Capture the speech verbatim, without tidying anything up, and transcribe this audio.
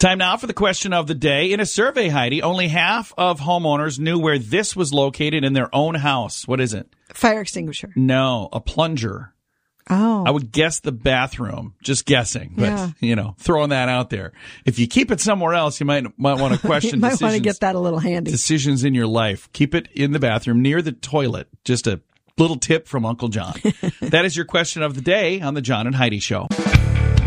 Time now for the question of the day. In a survey, Heidi, only half of homeowners knew where this was located in their own house. What is it? Fire extinguisher. No, a plunger. Oh. I would guess the bathroom. Just guessing, but Yeah. you know, throwing that out there. If you keep it somewhere else, you might might want to question You might decisions, want to get that a little handy. decisions in your life. Keep it in the bathroom near the toilet. Just a little tip from Uncle John. That is your question of the day on the John and Heidi Show.